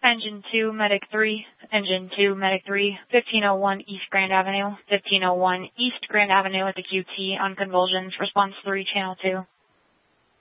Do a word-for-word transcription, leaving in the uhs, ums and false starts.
Engine two, Medic three. Engine two, Medic three. fifteen oh one East Grand Avenue. fifteen oh one East Grand Avenue at the Q T on convulsions. Response three, Channel two.